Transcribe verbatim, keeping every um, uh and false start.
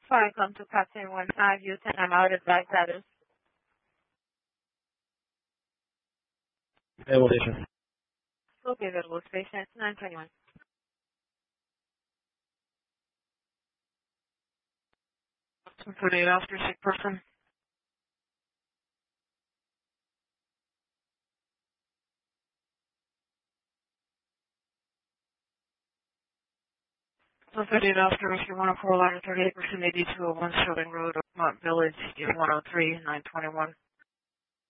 Fire come to Captain one five, you ten, I'm out advice status. Naval Station. Okay, available station, it's nine twenty-one. two thirty-eight after sick person. one thirty-eight after rescue one oh four, line thirty-eight percent A D two oh one Sterling Road, Mont Village, one oh three, nine twenty-one.